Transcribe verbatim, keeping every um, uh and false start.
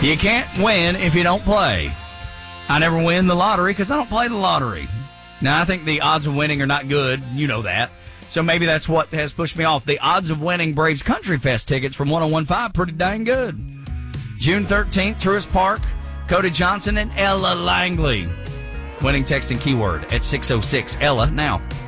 You can't win if you don't play. I never win the lottery because I don't play the lottery. Now, I think the odds of winning are not good. You know that. So maybe that's what has pushed me off. The odds of winning Braves Country Fest tickets from one oh one point five, pretty dang good. June thirteenth, Truist Park, Cody Johnson and Ella Langley. Winning text and keyword at six oh six Ella now.